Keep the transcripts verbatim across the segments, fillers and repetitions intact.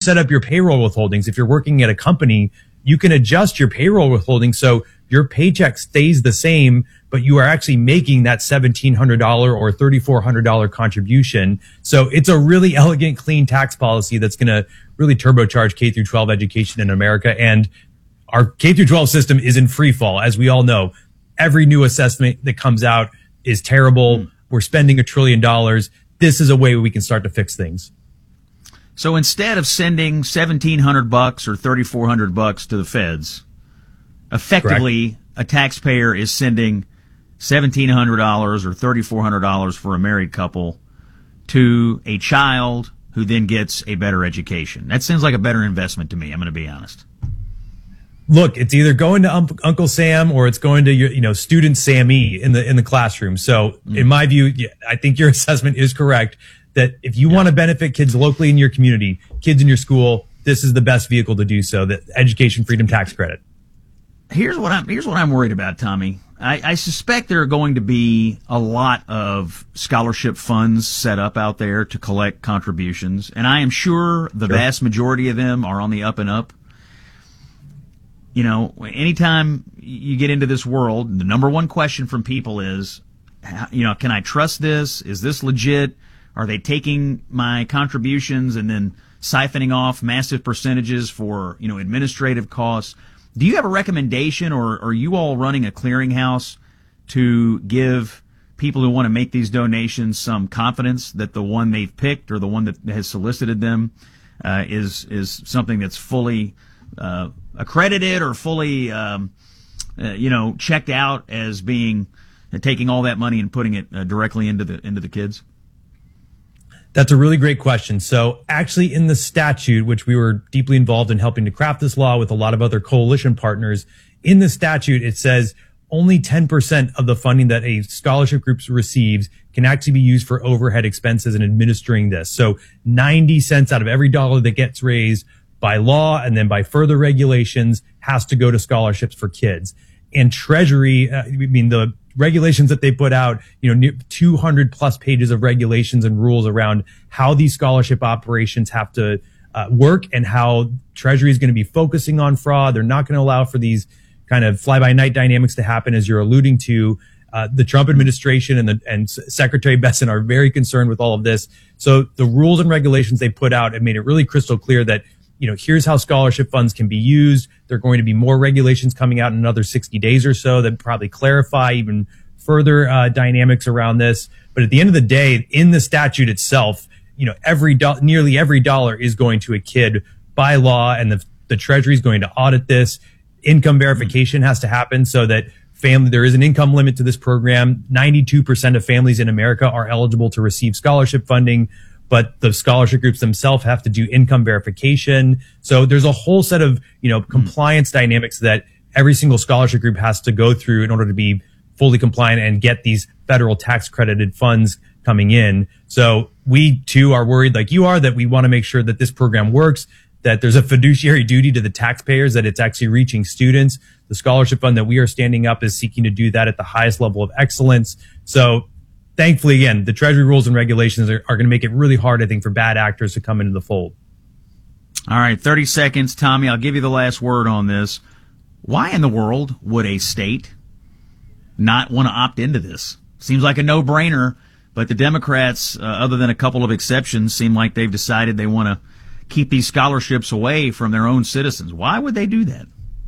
set up your payroll withholdings, if you're working at a company, you can adjust your payroll withholding so your paycheck stays the same, but you are actually making that seventeen hundred dollars or thirty-four hundred dollars contribution. So it's a really elegant, clean tax policy that's going to really turbocharge K through twelve education in America. And our K through twelve system is in free fall. As we all know, every new assessment that comes out is terrible. Mm. We're spending a trillion dollars. This is a way we can start to fix things. So instead of sending seventeen hundred bucks or thirty-four hundred bucks to the feds, effectively Correct. A taxpayer is sending seventeen hundred dollars or thirty-four hundred dollars for a married couple to a child who then gets a better education. That seems like a better investment to me, I'm going to be honest. Look, it's either going to um, Uncle Sam or it's going to your, you know, student Sammy in the in the classroom. So, mm. in my view, yeah, I think your assessment is correct that if you yeah. want to benefit kids locally in your community, kids in your school, this is the best vehicle to do so. The Education Freedom Tax Credit. Here's what I'm here's what I'm worried about, Tommy. I, I suspect there are going to be a lot of scholarship funds set up out there to collect contributions, and I am sure the sure. vast majority of them are on the up and up. You know, anytime you get into this world, the number one question from people is, you know, can I trust this? Is this legit? Are they taking my contributions and then siphoning off massive percentages for, you know, administrative costs? Do you have a recommendation, or are you all running a clearinghouse to give people who want to make these donations some confidence that the one they've picked or the one that has solicited them uh, is is something that's fully uh, accredited or fully, um, uh, you know, checked out as being uh, taking all that money and putting it uh, directly into the into the kids? That's a really great question. So actually in the statute, which we were deeply involved in helping to craft this law with a lot of other coalition partners, in the statute, it says only ten percent of the funding that a scholarship group receives can actually be used for overhead expenses in administering this. So ninety cents out of every dollar that gets raised by law and then by further regulations has to go to scholarships for kids. And Treasury, uh, I mean, the regulations that they put out, you know, two hundred plus pages of regulations and rules around how these scholarship operations have to uh, work and how Treasury is going to be focusing on fraud. They're not going to allow for these kind of fly-by-night dynamics to happen, as you're alluding to. Uh, the Trump administration and the, and Secretary Besson are very concerned with all of this. So the rules and regulations they put out have made it really crystal clear that, you know, here's how scholarship funds can be used. There are going to be more regulations coming out in another sixty days or so that probably clarify even further uh, dynamics around this. But at the end of the day, in the statute itself, you know, every do- nearly every dollar is going to a kid by law, and the, the Treasury is going to audit this. Income verification has to happen so that family, there is an income limit to this program. ninety-two percent of families in America are eligible to receive scholarship funding, but the scholarship groups themselves have to do income verification. So there's a whole set of, you know, compliance mm-hmm. dynamics that every single scholarship group has to go through in order to be fully compliant and get these federal tax credited funds coming in. So we too are worried, like you are, that we want to make sure that this program works, that there's a fiduciary duty to the taxpayers, that it's actually reaching students. The scholarship fund that we are standing up is seeking to do that at the highest level of excellence. So thankfully, again, the Treasury rules and regulations are, are going to make it really hard, I think, for bad actors to come into the fold. All right, thirty seconds. Tommy, I'll give you the last word on this. Why in the world would a state not want to opt into this? Seems like a no-brainer, but the Democrats, uh, other than a couple of exceptions, seem like they've decided they want to keep these scholarships away from their own citizens. Why would they do that?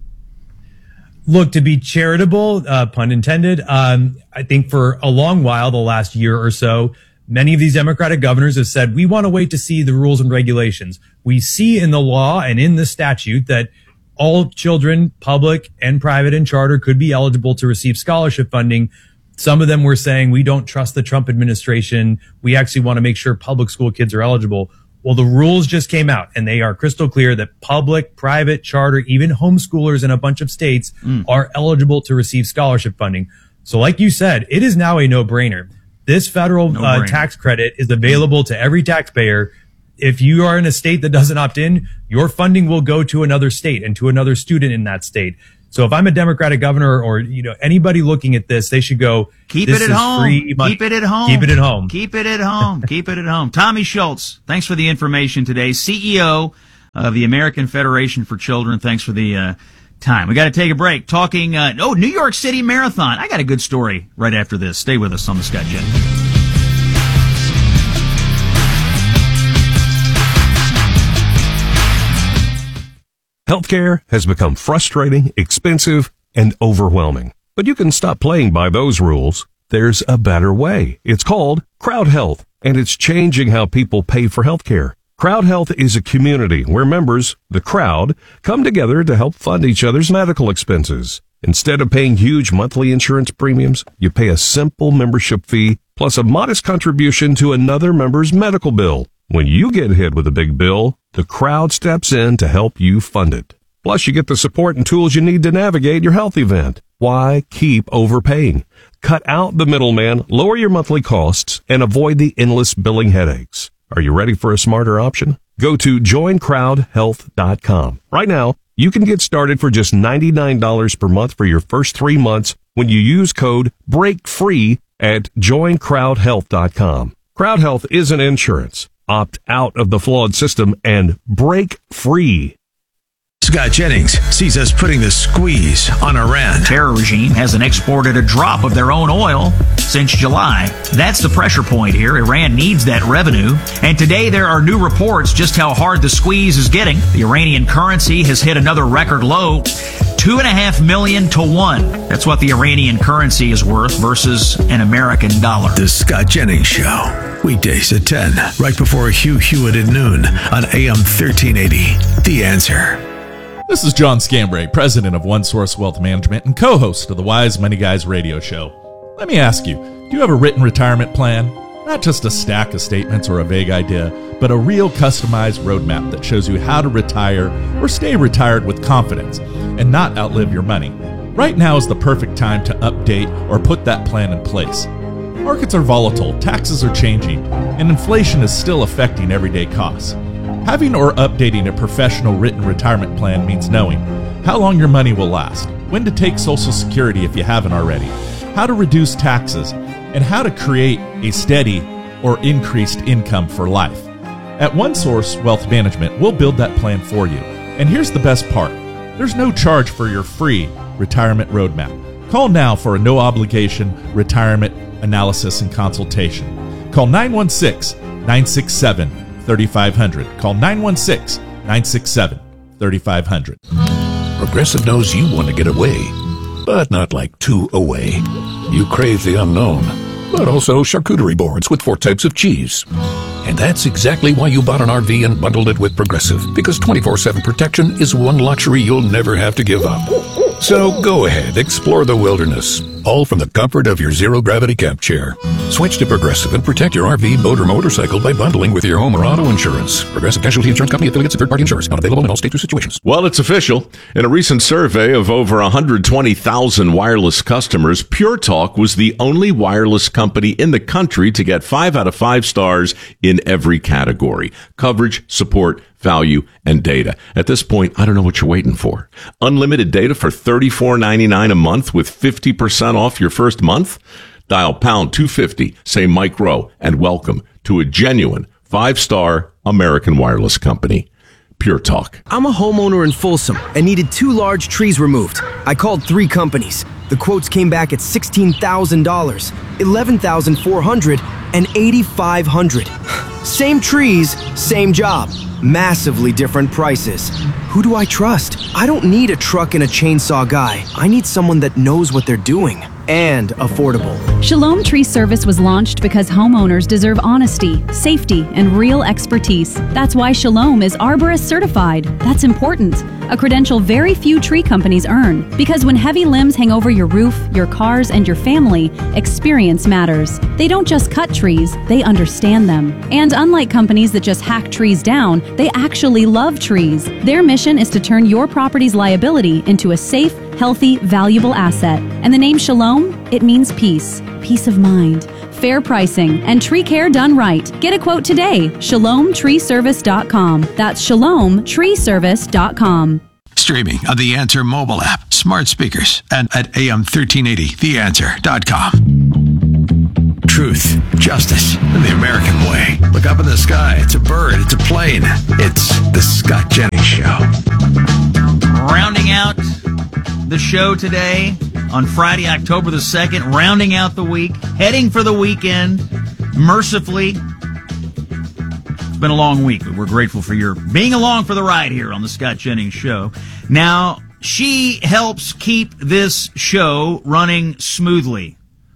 Look, to be charitable, uh, pun intended, um, I think for a long while, the last year or so, many of these Democratic governors have said, we want to wait to see the rules and regulations. We see in the law and in the statute that all children, public and private and charter, could be eligible to receive scholarship funding. Some of them were saying, we don't trust the Trump administration. We actually want to make sure public school kids are eligible. Well, the rules just came out, and they are crystal clear that public, private, charter, even homeschoolers in a bunch of states mm. are eligible to receive scholarship funding. So like you said, it is now a no-brainer. This federal no uh, tax credit is available to every taxpayer. If you are in a state that doesn't opt in, your funding will go to another state and to another student in that state. So if I'm a Democratic governor, or, you know, anybody looking at this, they should go, keep it at home. Keep it at home. Keep it at home. Keep it at home. Keep it at home. Tommy Schultz, thanks for the information today. C E O of the American Federation for Children. Thanks for the uh, time. We got to take a break. Talking, uh, oh, New York City Marathon. I got a good story right after this. Stay with us on the Scott Jennings. Healthcare has become frustrating, expensive, and overwhelming. But you can stop playing by those rules. There's a better way. It's called Crowd Health, and it's changing how people pay for healthcare. Crowd Health is a community where members, the crowd, come together to help fund each other's medical expenses. Instead of paying huge monthly insurance premiums, you pay a simple membership fee plus a modest contribution to another member's medical bill. When you get hit with a big bill, the crowd steps in to help you fund it. Plus, you get the support and tools you need to navigate your health event. Why keep overpaying? Cut out the middleman, lower your monthly costs, and avoid the endless billing headaches. Are you ready for a smarter option? Go to join crowd health dot com. Right now, you can get started for just ninety-nine dollars per month for your first three months when you use code BREAKFREE at join crowd health dot com. Crowd Health isn't insurance. Opt out of the flawed system and break free. Scott Jennings sees us putting the squeeze on Iran. Terror regime hasn't exported a drop of their own oil since July. That's the pressure point here. Iran needs that revenue. And today there are new reports just how hard the squeeze is getting. The Iranian currency has hit another record low. Two and a half million to one. That's what the Iranian currency is worth versus an American dollar. The Scott Jennings Show. Weekdays at ten, right before Hugh Hewitt at noon on A M thirteen eighty. The Answer. This is John Scambray, president of One Source Wealth Management and co-host of the Wise Money Guys radio show. Let me ask you, do you have a written retirement plan? Not just a stack of statements or a vague idea, but a real customized roadmap that shows you how to retire or stay retired with confidence and not outlive your money. Right now is the perfect time to update or put that plan in place. Markets are volatile, taxes are changing, and inflation is still affecting everyday costs. Having or updating a professional written retirement plan means knowing how long your money will last, when to take Social Security if you haven't already, how to reduce taxes, and how to create a steady or increased income for life. At One Source Wealth Management, we'll build that plan for you. And here's the best part. There's no charge for your free retirement roadmap. Call now for a no-obligation retirement analysis and consultation. Call nine one six, nine six seven, three five zero zero. Call nine one six, nine six seven, three five zero zero. Progressive knows you want to get away, but not like too away. You crave the unknown, but also charcuterie boards with four types of cheese. And that's exactly why you bought an R V and bundled it with Progressive, because twenty-four seven protection is one luxury you'll never have to give up. So go ahead, explore the wilderness, all from the comfort of your zero-gravity camp chair. Switch to Progressive and protect your R V, boat, or motorcycle by bundling with your home or auto insurance. Progressive Casualty Insurance Company, affiliates, and third-party insurers. Not available in all states or situations. Well, it's official. In a recent survey of over one hundred twenty thousand wireless customers, Pure Talk was the only wireless company in the country to get five out of five stars in every category: coverage, support, value, and data. At this point, I don't know what you're waiting for. Unlimited data for thirty-four ninety-nine a month with fifty percent off your first month? Dial pound two fifty, say Mike Rowe, and welcome to a genuine five-star American wireless company. Pure Talk. I'm a homeowner in Folsom and needed two large trees removed. I called three companies. The quotes came back at sixteen thousand dollars, eleven thousand four hundred dollars, and eight thousand five hundred dollars. Same trees, same job. Massively different prices. Who do I trust? I don't need a truck and a chainsaw guy. I need someone that knows what they're doing and affordable. Shalom Tree Service was launched because homeowners deserve honesty, safety, and real expertise. That's why Shalom is Arborist certified. That's important. A credential very few tree companies earn. Because when heavy limbs hang over your roof, your cars, and your family, experience matters. They don't just cut trees, they understand them. And unlike companies that just hack trees down, they actually love trees. Their mission is to turn your property's liability into a safe, healthy, valuable asset. And the name Shalom, it means peace, peace of mind, fair pricing, and tree care done right. Get a quote today, shalom tree service dot com. That's shalom tree service dot com. Streaming on the Answer mobile app, smart speakers, and at A M thirteen eighty the answer dot com. Truth, justice, and the American way. Look up in the sky. It's a bird. It's a plane. It's the Scott Jennings Show. Rounding out the show today on Friday, October the second, rounding out the week, heading for the weekend, mercifully. It's been a long week, but we're grateful for your being along for the ride here on the Scott Jennings Show. Now, she helps keep this show running smoothly.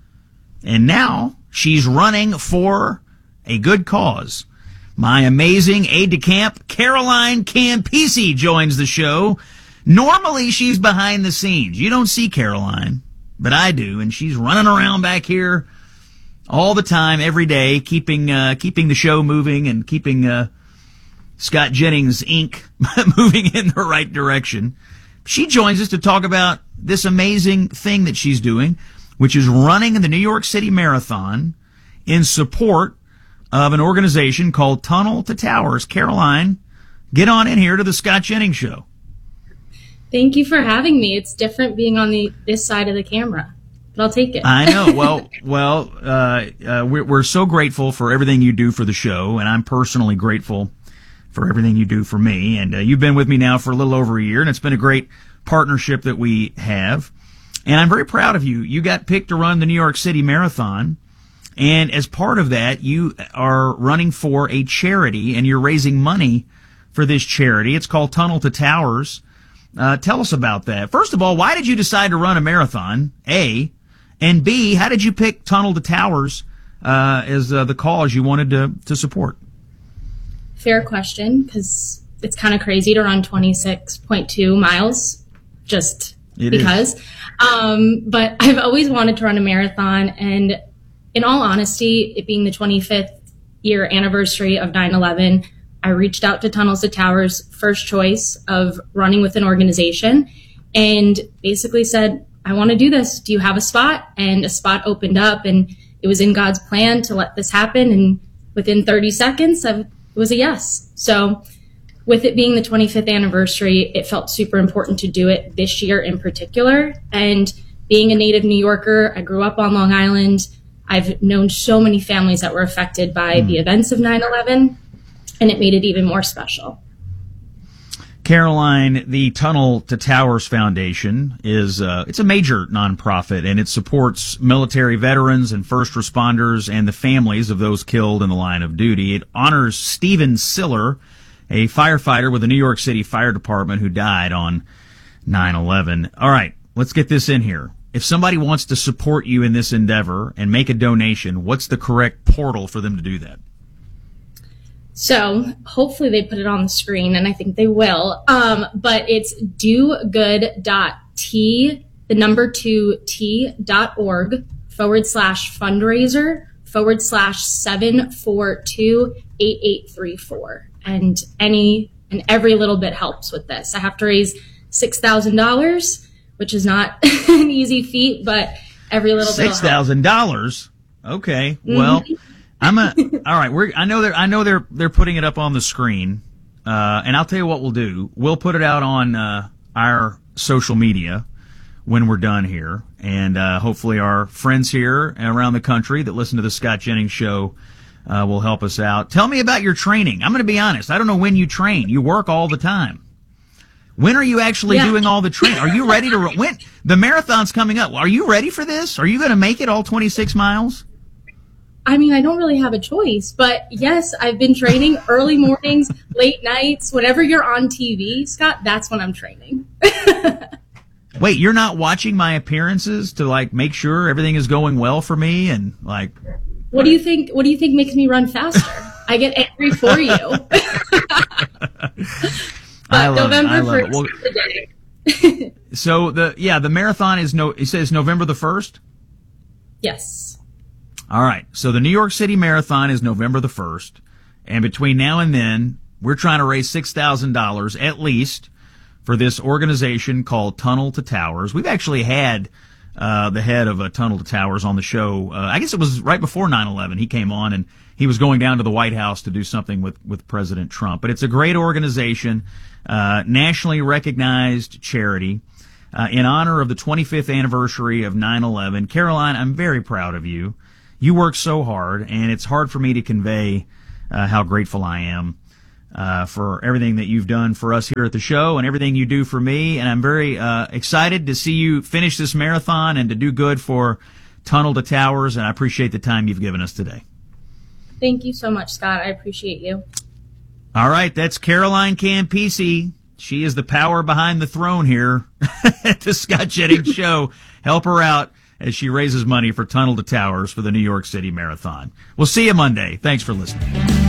And now she's running for a good cause. My amazing aide-de-camp, Caroline Campisi, joins the show. Normally, she's behind the scenes. You don't see Caroline, but I do, and she's running around back here all the time, every day, keeping uh, keeping the show moving and keeping uh, Scott Jennings Incorporated moving in the right direction. She joins us to talk about this amazing thing that she's doing, which is running the New York City Marathon in support of an organization called Tunnel to Towers. Caroline, get on in here to the Scott Jennings Show. Thank you for having me. It's different being on the this side of the camera, but I'll take it. I know. Well, well, uh, uh, we're, we're so grateful for everything you do for the show, and I'm personally grateful for everything you do for me. And uh, you've been with me now for a little over a year, and it's been a great partnership that we have. And I'm very proud of you. You got picked to run the New York City Marathon. And as part of that, you are running for a charity, and you're raising money for this charity. It's called Tunnel to Towers. Uh, tell us about that. First of all, why did you decide to run a marathon, A? And B, how did you pick Tunnel to Towers uh, as uh, the cause you wanted to, to support? Fair question, because it's kind of crazy to run twenty-six point two miles just it because. Um, but I've always wanted to run a marathon, and in all honesty, it being the twenty-fifth year anniversary of nine eleven, I reached out to Tunnels to Towers, first choice of running with an organization, and basically said, I want to do this. Do you have a spot? And a spot opened up, and it was in God's plan to let this happen. And within thirty seconds, I, it was a yes. So with it being the twenty-fifth anniversary, it felt super important to do it this year in particular. And being a native New Yorker, I grew up on Long Island. I've known so many families that were affected by mm. the events of nine eleven, and it made it even more special. Caroline, the Tunnel to Towers Foundation is uh, it's a major nonprofit, and it supports military veterans and first responders and the families of those killed in the line of duty. It honors Stephen Siller, a firefighter with the New York City Fire Department who died on nine eleven. All right, let's get this in here. If somebody wants to support you in this endeavor and make a donation, what's the correct portal for them to do that? So hopefully they put it on the screen, and I think they will. Um, but it's dogood.t, the number two t dot org forward slash fundraiser forward slash seven four two eight eight three four. And any and every little bit helps with this. I have to raise six thousand dollars, which is not an easy feat, but every little bit. Six thousand dollars. Okay. Mm-hmm. Well, I'm a all right. We're I know they're I know they're they're putting it up on the screen, uh, and I'll tell you what we'll do. We'll put it out on uh, our social media when we're done here, and uh, hopefully our friends here around the country that listen to the Scott Jennings Show uh, will help us out. Tell me about your training. I'm going to be honest. I don't know when you train. You work all the time. When are you actually yeah. doing all the training? Are you ready to run? When the marathon's coming up? Are you ready for this? Are you going to make it all twenty-six miles? I mean, I don't really have a choice, but yes, I've been training early mornings, late nights, whenever you're on T V, Scott, that's when I'm training. Wait, you're not watching my appearances to like make sure everything is going well for me and like What do you think what do you think makes me run faster? I get angry for you. I love November it. I love first it. Well, the day. So the yeah, the marathon is no it says November the first? Yes. All right. So the New York City Marathon is November the first. And between now and then, we're trying to raise six thousand dollars at least for this organization called Tunnel to Towers. We've actually had uh, the head of a Tunnel to Towers on the show. Uh, I guess it was right before nine eleven. He came on, and he was going down to the White House to do something with, with President Trump. But it's a great organization, uh, nationally recognized charity. Uh, in honor of the twenty-fifth anniversary of nine eleven. Caroline, I'm very proud of you. You work so hard, and it's hard for me to convey uh, how grateful I am uh, for everything that you've done for us here at the show and everything you do for me. And I'm very uh, excited to see you finish this marathon and to do good for Tunnel to Towers, and I appreciate the time you've given us today. Thank you so much, Scott. I appreciate you. All right, that's Caroline Campisi. She is the power behind the throne here at the Scott Jennings Show. Help her out as she raises money for Tunnel to Towers for the New York City Marathon. We'll see you Monday. Thanks for listening.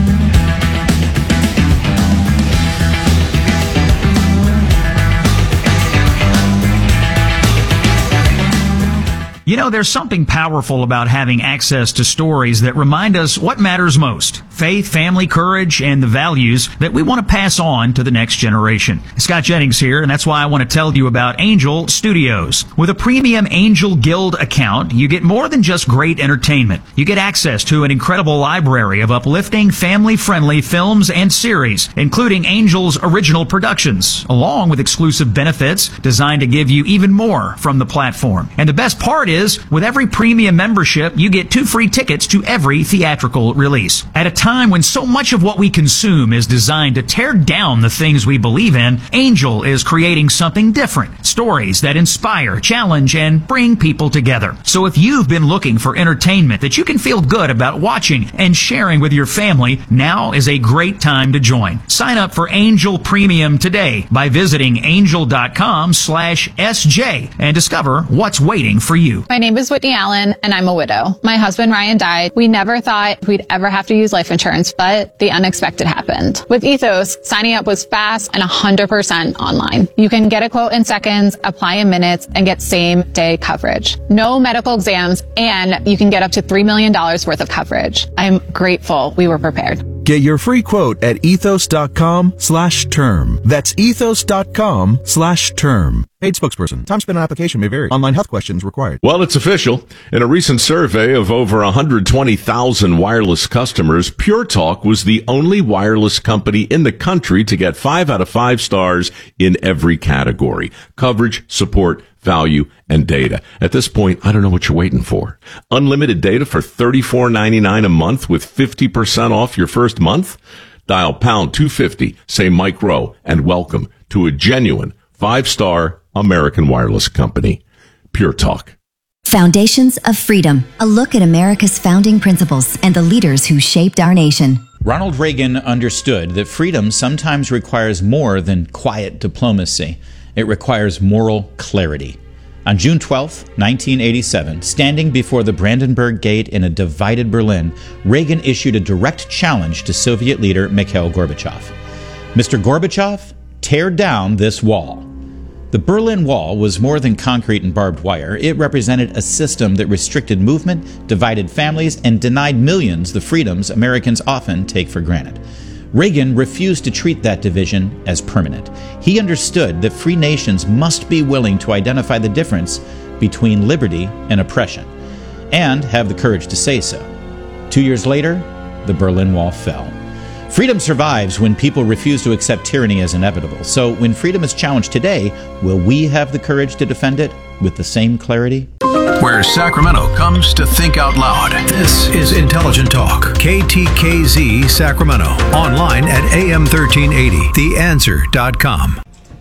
You know, there's something powerful about having access to stories that remind us what matters most. Faith, family, courage, and the values that we want to pass on to the next generation. Scott Jennings here, and that's why I want to tell you about Angel Studios. With a premium Angel Guild account, you get more than just great entertainment. You get access to an incredible library of uplifting, family-friendly films and series, including Angel's original productions, along with exclusive benefits designed to give you even more from the platform. And the best part is, with every premium membership, you get two free tickets to every theatrical release. At a time when so much of what we consume is designed to tear down the things we believe in, Angel is creating something different. Stories that inspire, challenge, and bring people together. So if you've been looking for entertainment that you can feel good about watching and sharing with your family, now is a great time to join. Sign up for Angel Premium today by visiting angel.com slash SJ and discover what's waiting for you. My name is Whitney Allen, and I'm a widow. My husband, Ryan, died. We never thought we'd ever have to use life insurance, but the unexpected happened. With Ethos, signing up was fast and one hundred percent online. You can get a quote in seconds, apply in minutes, and get same-day coverage. No medical exams, and you can get up to three million dollars worth of coverage. I'm grateful we were prepared. Get your free quote at ethos.com slash term. That's ethos.com slash term. Paid spokesperson. Time spent on application may vary. Online health questions required. Well, it's official. In a recent survey of over one hundred twenty thousand wireless customers, Pure Talk was the only wireless company in the country to get five out of five stars in every category: coverage, support, value, and data. At this point, I don't know what you're waiting for. Unlimited data for thirty-four ninety-nine a month with fifty percent off your first month? Dial pound two fifty, say Mike Rowe, and welcome to a genuine five-star American wireless company. Pure Talk. Foundations of Freedom, a look at America's founding principles and the leaders who shaped our nation. Ronald Reagan understood that freedom sometimes requires more than quiet diplomacy. It requires moral clarity. On June twelfth, nineteen eighty-seven, standing before the Brandenburg Gate in a divided Berlin, Reagan issued a direct challenge to Soviet leader Mikhail Gorbachev. Mister Gorbachev, tear down this wall. The Berlin Wall was more than concrete and barbed wire. It represented a system that restricted movement, divided families, and denied millions the freedoms Americans often take for granted. Reagan refused to treat that division as permanent. He understood that free nations must be willing to identify the difference between liberty and oppression, and have the courage to say so. Two years later, the Berlin Wall fell. Freedom survives when people refuse to accept tyranny as inevitable. So when freedom is challenged today, will we have the courage to defend it with the same clarity? Where Sacramento comes to think out loud. This is Intelligent Talk, K T K Z Sacramento. Online at A M thirteen eighty, the answer dot com.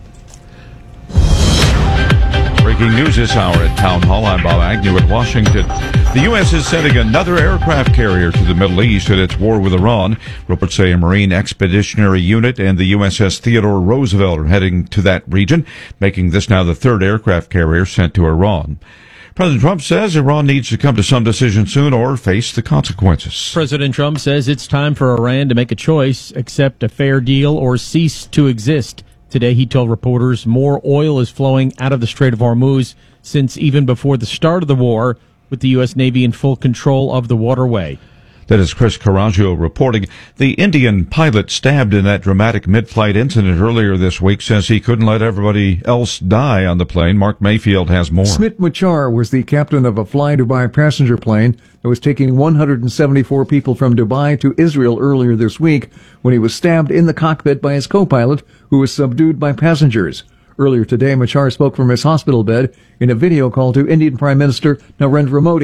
Breaking news this hour at Town Hall. I'm Bob Agnew at Washington. The U S is sending another aircraft carrier to the Middle East in its war with Iran. Reports say a Marine Expeditionary Unit and the U S S Theodore Roosevelt are heading to that region, making this now the third aircraft carrier sent to Iran. President Trump says Iran needs to come to some decision soon or face the consequences. President Trump says it's time for Iran to make a choice, accept a fair deal, or cease to exist. Today, he told reporters more oil is flowing out of the Strait of Hormuz since even before the start of the war, with the U S Navy in full control of the waterway. That is Chris Caraggio reporting. The Indian pilot stabbed in that dramatic mid-flight incident earlier this week says he couldn't let everybody else die on the plane. Mark Mayfield has more. Smit Machar was the captain of a Fly Dubai passenger plane that was taking one hundred seventy-four people from Dubai to Israel earlier this week when he was stabbed in the cockpit by his co-pilot, who was subdued by passengers. Earlier today, Machar spoke from his hospital bed in a video call to Indian Prime Minister Narendra Modi.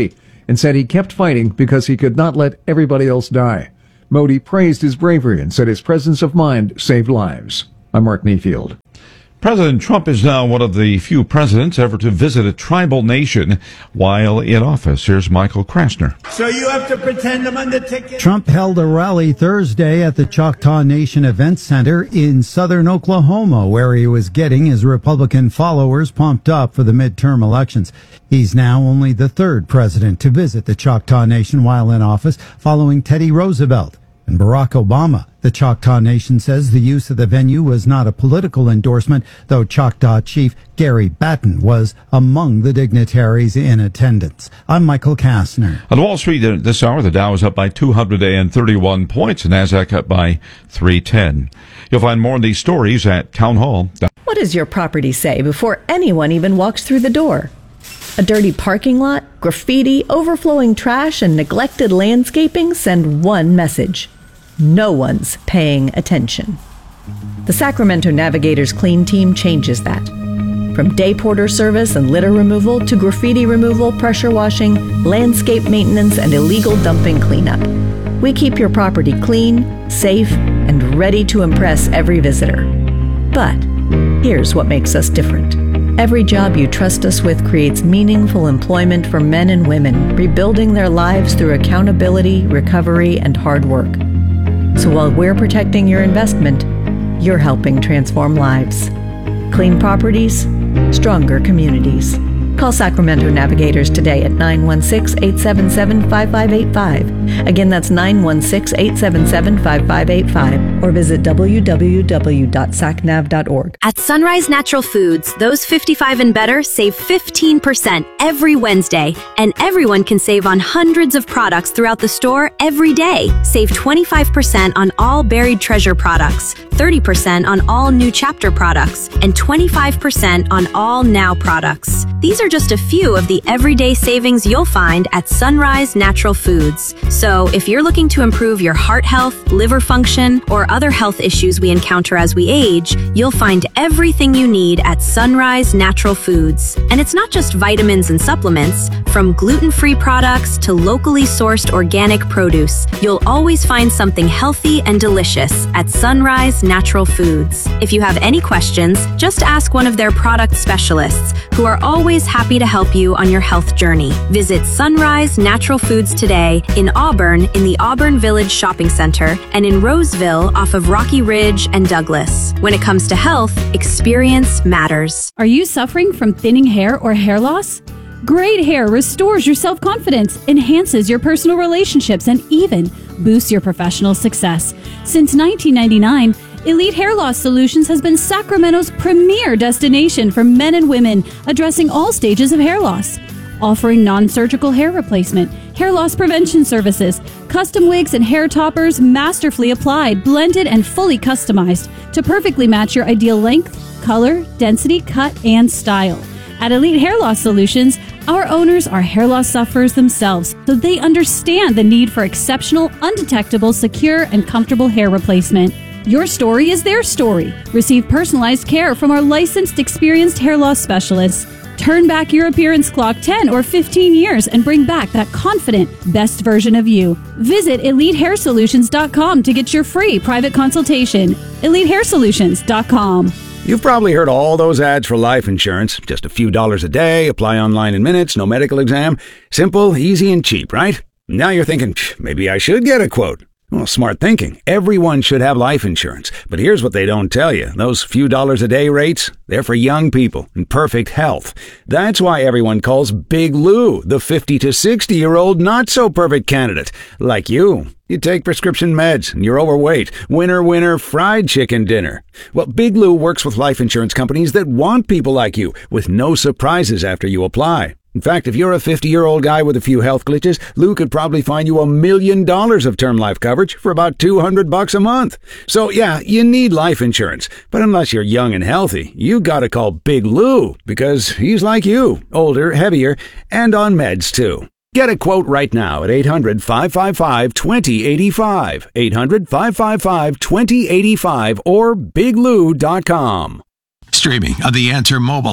and said he kept fighting because he could not let everybody else die. Modi praised his bravery and said his presence of mind saved lives. I'm Mark Mayfield. President Trump is now one of the few presidents ever to visit a tribal nation while in office. Here's Michael Krasner. So you have to pretend I'm on the ticket? Trump held a rally Thursday at the Choctaw Nation Event Center in southern Oklahoma, where he was getting his Republican followers pumped up for the midterm elections. He's now only the third president to visit the Choctaw Nation while in office, following Teddy Roosevelt and Barack Obama. The Choctaw Nation says the use of the venue was not a political endorsement, though Choctaw Chief Gary Batten was among the dignitaries in attendance. I'm Michael Kastner. On Wall Street this hour, the Dow is up by two hundred thirty-one points, and NASDAQ up by three ten. You'll find more of these stories at townhall. What does your property say before anyone even walks through the door? A dirty parking lot, graffiti, overflowing trash, and neglected landscaping send one message. No one's paying attention. The Sacramento Navigators Clean Team changes that. From day porter service and litter removal to graffiti removal, pressure washing, landscape maintenance, and illegal dumping cleanup. We keep your property clean, safe, and ready to impress every visitor. But here's what makes us different. Every job you trust us with creates meaningful employment for men and women, rebuilding their lives through accountability, recovery, and hard work. So while we're protecting your investment, you're helping transform lives. Clean properties, stronger communities. Call Sacramento Navigators today at nine one six, eight seven seven, five five eight five. Again, that's nine one six, eight seven seven, five five eight five. Or visit w w w dot sac nav dot org. At Sunrise Natural Foods, those fifty-five and better save fifteen percent every Wednesday. And everyone can save on hundreds of products throughout the store every day. Save twenty-five percent on all Buried Treasure products, thirty percent on all New Chapter products, and twenty-five percent on all Now products. These are just a few of the everyday savings you'll find at Sunrise Natural Foods. So if you're looking to improve your heart health, liver function, or other health issues we encounter as we age, you'll find everything you need at Sunrise Natural Foods. And it's not just vitamins and supplements. From gluten-free products to locally sourced organic produce, you'll always find something healthy and delicious at Sunrise Natural Foods. If you have any questions, just ask one of their product specialists, who are always happy to help you on your health journey. Visit Sunrise Natural Foods today in Auburn in the Auburn Village Shopping Center and in Roseville off of Rocky Ridge and Douglas. When it comes to health, experience matters. Are you suffering from thinning hair or hair loss? Great hair restores your self-confidence, enhances your personal relationships, and even boosts your professional success. Since nineteen ninety-nine, Elite Hair Loss Solutions has been Sacramento's premier destination for men and women addressing all stages of hair loss. Offering non-surgical hair replacement, hair loss prevention services, custom wigs and hair toppers masterfully applied, blended, and fully customized to perfectly match your ideal length, color, density, cut, and style. At Elite Hair Loss Solutions, our owners are hair loss sufferers themselves, so they understand the need for exceptional, undetectable, secure, and comfortable hair replacement. Your story is their story. Receive personalized care from our licensed, experienced hair loss specialists. Turn back your appearance clock ten or fifteen years and bring back that confident, best version of you. Visit elite hair solutions dot com to get your free private consultation. elite hair solutions dot com. You've probably heard all those ads for life insurance. Just a few dollars a day, apply online in minutes, no medical exam. Simple, easy, and cheap, right? Now you're thinking, maybe I should get a quote. Well, smart thinking. Everyone should have life insurance. But here's what they don't tell you. Those few dollars a day rates, they're for young people in perfect health. That's why everyone calls Big Lou the fifty to sixty year old not so perfect candidate. Like you. You take prescription meds and you're overweight. Winner, winner, fried chicken dinner. Well, Big Lou works with life insurance companies that want people like you with no surprises after you apply. In fact, if you're a fifty-year-old guy with a few health glitches, Lou could probably find you a million dollars of term life coverage for about two hundred bucks a month. So yeah, you need life insurance. But unless you're young and healthy, you gotta call Big Lou because he's like you, older, heavier, and on meds too. Get a quote right now at eight hundred, five five five, two zero eight five, eight hundred, five five five, two zero eight five, or big lou dot com. Streaming on the Answer mobile app.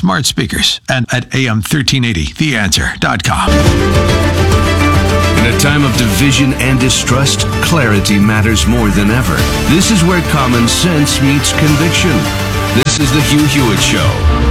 smart speakers and at A M thirteen eighty the answer dot com. In a time of division and distrust, clarity matters more than ever. This is where common sense meets conviction. This is the Hugh Hewitt Show.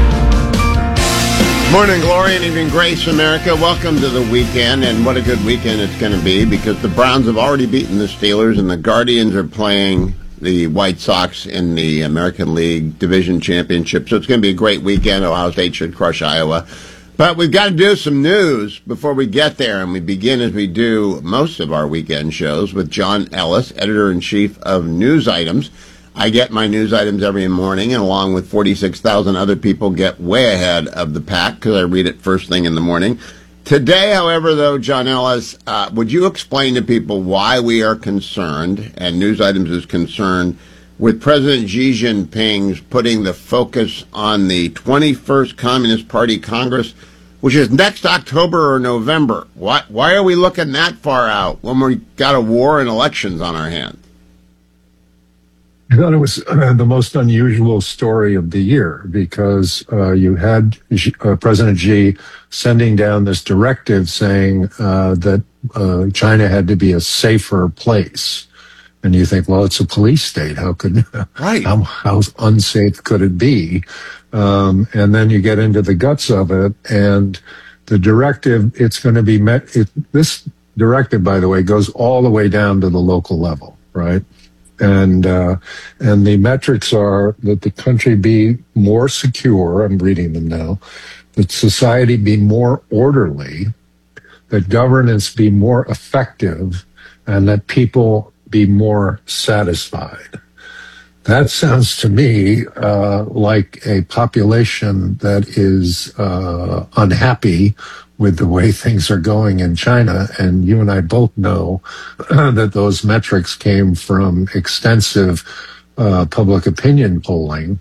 Morning glory and evening grace, America. Welcome to the weekend, and what a good weekend it's going to be, because the Browns have already beaten the Steelers and the Guardians are playing the White Sox in the American League Division Championship. So it's going to be a great weekend. Ohio State should crush Iowa. But we've got to do some news before we get there, and we begin, as we do most of our weekend shows, with John Ellis, editor-in-chief of News Items. I get my news items every morning, and along with forty-six thousand other people, get way ahead of the pack because I read it first thing in the morning. Today, however, though, John Ellis, uh, would you explain to people why we are concerned, and News Items is concerned, with President Xi Jinping's putting the focus on the twenty-first Communist Party Congress, which is next October or November? Why, why are we looking that far out when we've got a war and elections on our hands? I thought it was uh, the most unusual story of the year, because uh, you had Xi, uh, President Xi sending down this directive saying uh, that uh, China had to be a safer place. And you think, well, it's a police state. How could, right. how, how unsafe could it be? Um, and then you get into the guts of it, and the directive, it's going to be met. It, this directive, by the way, goes all the way down to the local level, right? And, uh, and the metrics are that the country be more secure. I'm reading them now. That society be more orderly, that governance be more effective, and that people be more satisfied. That sounds to me uh, like a population that is uh, unhappy with the way things are going in China. And you and I both know that those metrics came from extensive uh, public opinion polling.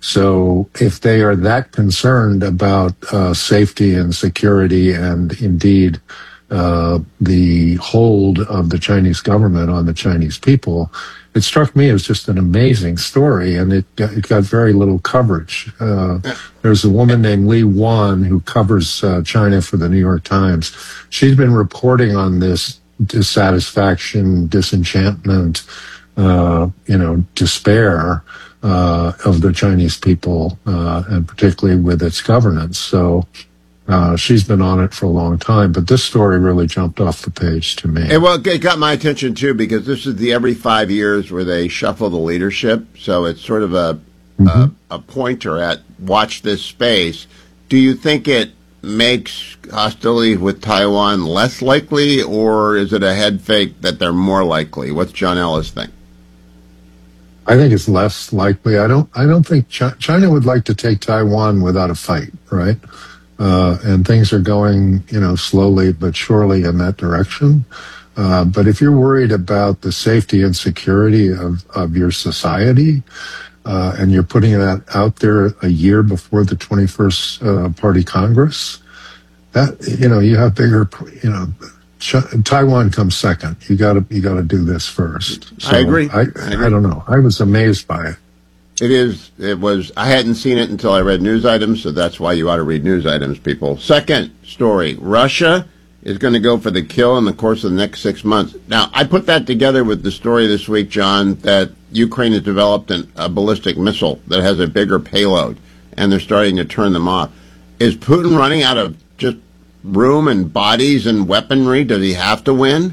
So if they are that concerned about uh, safety and security and indeed uh, the hold of the Chinese government on the Chinese people, it struck me as just an amazing story, and it got, it got very little coverage. Uh, there's a woman named Li Wan who covers uh, China for the New York Times. She's been reporting on this dissatisfaction, disenchantment, uh, you know, despair uh, of the Chinese people, uh, and particularly with its governance. So Uh, she's been on it for a long time, but this story really jumped off the page to me. And well, it got my attention, too, because this is the every five years where they shuffle the leadership. So it's sort of a, mm-hmm. a, a pointer at watch this space. Do you think it makes hostility with Taiwan less likely, or is it a head fake that they're more likely? What's John Ellis think? I think it's less likely. I don't, I don't think Ch- China would like to take Taiwan without a fight, right? Uh, and things are going, you know, slowly but surely in that direction. Uh, but if you're worried about the safety and security of, of your society, uh, and you're putting that out there a year before the twenty-first uh, Party Congress, that, you know, you have bigger, you know, Ch- Taiwan comes second. You gotta, you gotta do this first. So I agree. I, I agree. I don't know. I was amazed by it. It is, it was, I hadn't seen it until I read News Items, so that's why you ought to read News Items, people. Second story, Russia is going to go for the kill in the course of the next six months. Now, I put that together with the story this week, John, that Ukraine has developed an, a ballistic missile that has a bigger payload, and they're starting to turn them off. Is Putin running out of just room and bodies and weaponry? Does he have to win?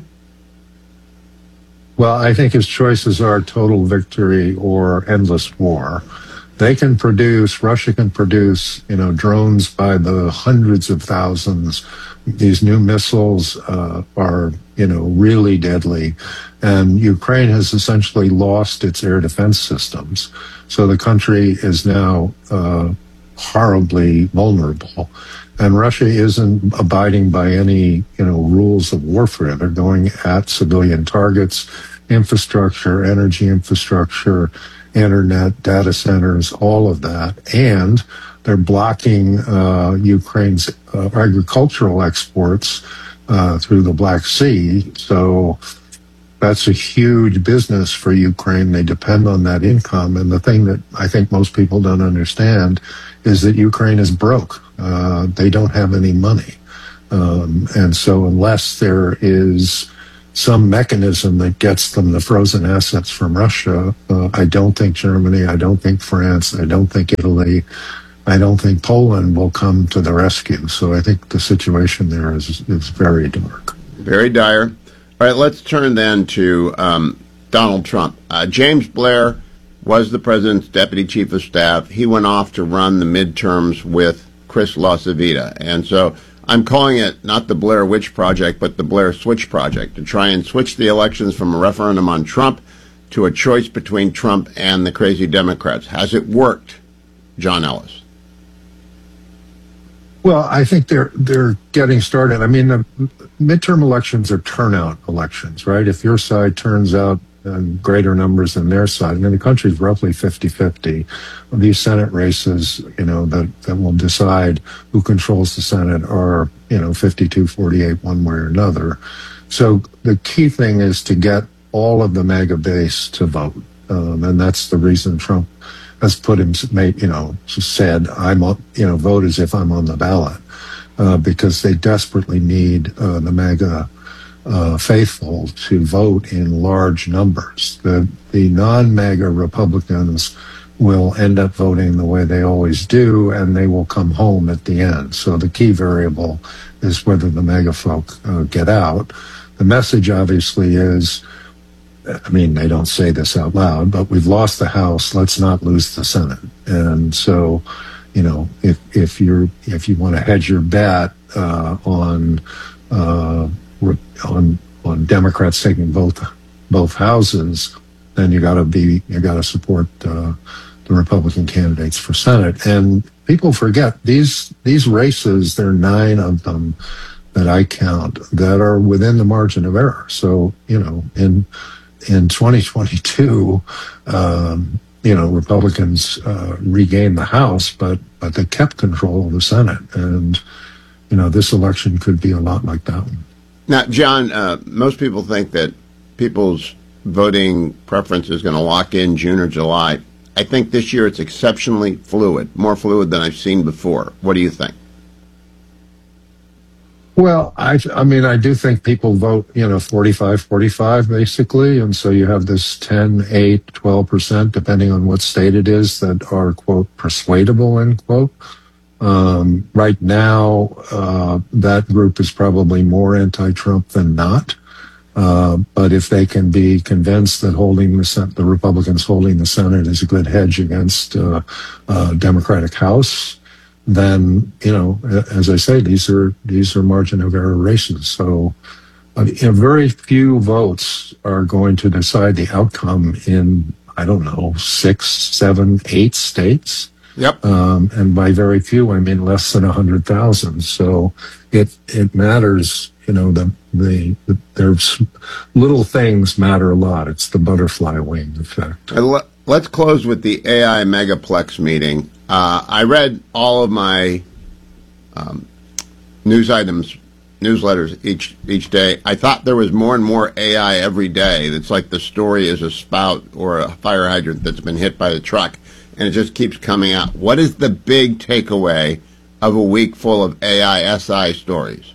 Well, I think his choices are total victory or endless war. They can produce, Russia can produce, you know, drones by the hundreds of thousands. These new missiles uh, are, you know, really deadly. And Ukraine has essentially lost its air defense systems. So the country is now uh, horribly vulnerable. And Russia isn't abiding by any, you know, rules of warfare. They're going at civilian targets, infrastructure, energy infrastructure, internet, data centers, all of that. And they're blocking uh, Ukraine's uh, agricultural exports uh, through the Black Sea. So that's a huge business for Ukraine. They depend on that income. And the thing that I think most people don't understand is that Ukraine is broke. Uh, they don't have any money. Um, and so unless there is some mechanism that gets them the frozen assets from Russia, uh, I don't think Germany, I don't think France, I don't think Italy, I don't think Poland will come to the rescue. So I think the situation there is is very dark. Very dire. All right, let's turn then to um, Donald Trump. Uh, James Blair was the president's deputy chief of staff. He went off to run the midterms with Chris LaCivita. And so I'm calling it not the Blair Witch Project, but the Blair Switch Project, to try and switch the elections from a referendum on Trump to a choice between Trump and the crazy Democrats. Has it worked, John Ellis? Well, I think they're they're getting started. I mean, the midterm elections are turnout elections, right? If your side turns out in greater numbers than their side, I mean, the country's roughly fifty-fifty. These Senate races, you know, that, that will decide who controls the Senate are, you know, fifty-two forty-eight one way or another. So the key thing is to get all of the MAGA base to vote. Um, and that's the reason Trump has put him, you know, said, I'm, you know, vote as if I'm on the ballot, uh, because they desperately need uh, the MAGA uh, faithful to vote in large numbers. The, the non-MAGA Republicans will end up voting the way they always do, and they will come home at the end. So the key variable is whether the MAGA folk uh, get out. The message obviously is, I mean, they don't say this out loud, but we've lost the House. Let's not lose the Senate. And so, you know, if if you're if you want to hedge your bet uh, on uh, on on Democrats taking both both houses, then you got to be you got to support uh, the Republican candidates for Senate. And people forget these these races. There are nine of them that I count that are within the margin of error. So, you know, in In twenty twenty-two, um, you know, Republicans uh, regained the House, but but they kept control of the Senate, and you know, this election could be a lot like that one. Now, John, uh, most people think that people's voting preference is going to lock in June or July. I think this year it's exceptionally fluid, more fluid than I've seen before. What do you think? Well, I, I mean, I do think people vote, you know, forty-five forty-five basically. And so you have this ten, eight, twelve percent, depending on what state it is, that are, quote, persuadable, end quote. Um, right now, uh, that group is probably more anti-Trump than not. Uh, but if they can be convinced that holding the Senate, the Republicans holding the Senate is a good hedge against uh, uh, Democratic House, then, you know, as I say, these are these are margin of error races. So uh, you know, very few votes are going to decide the outcome in, I don't know, six, seven, eight states. Yep. Um, and by very few, I mean less than one hundred thousand. So it it matters, you know, the, the, the there's little things matter a lot. It's the butterfly wing effect. Let's close with the A I Megaplex meeting. Uh, I read all of my um, news items, newsletters each each day. I thought there was more and more A I every day. It's like the story is a spout or a fire hydrant that's been hit by the truck, and it just keeps coming out. What is the big takeaway of a week full of A I S I stories?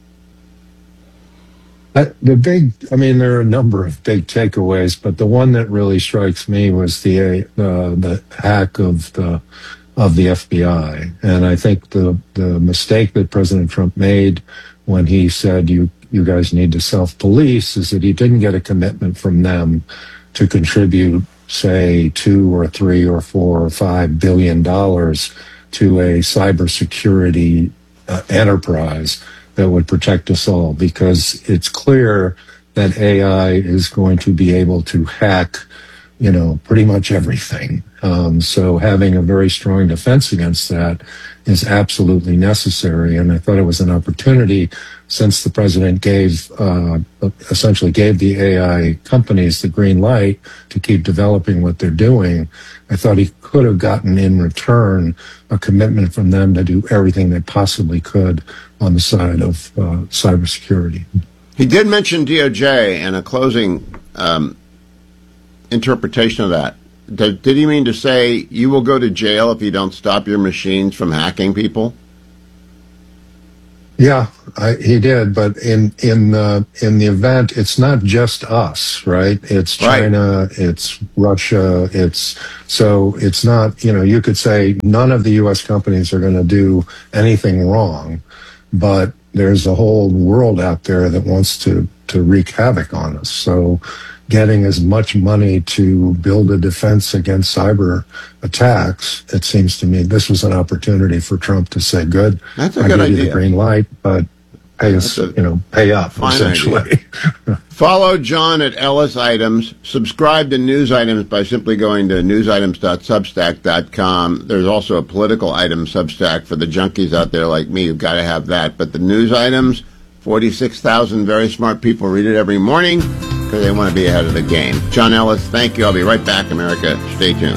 Uh, the big, I mean, there are a number of big takeaways, but the one that really strikes me was the uh, the hack of the of the F B I, and I think the the mistake that President Trump made when he said you you guys need to self-police is that he didn't get a commitment from them to contribute, say, two or three or four or five billion dollars to a cybersecurity uh, enterprise that would protect us all, because it's clear that A I is going to be able to hack, you know, pretty much everything. Um, so having a very strong defense against that is absolutely necessary. And I thought it was an opportunity, since the president gave, uh, essentially gave the A I companies the green light to keep developing what they're doing. I thought he could have gotten in return a commitment from them to do everything they possibly could on the side of uh, cybersecurity. He did mention D O J, and a closing um, interpretation of that. Did, did he mean to say you will go to jail if you don't stop your machines from hacking people? Yeah, I, he did. But in in uh, in the event, it's not just us, right? It's China, right. It's Russia. It's so it's not. You know, you could say none of the U S companies are going to do anything wrong, but there's a whole world out there that wants to to wreak havoc on us. So getting as much money to build a defense against cyber attacks, it seems to me this was an opportunity for Trump to say, good, That's a I good give you idea. the green light, but pay us, a you know, pay up, essentially. Follow John at Ellis Items. Subscribe to News Items by simply going to news items dot substack dot com. There's also a political item Substack for the junkies out there like me. You've got to have that. But the News Items, forty-six thousand very smart people read it every morning because they want to be ahead of the game. John Ellis, thank you. I'll be right back, America. Stay tuned.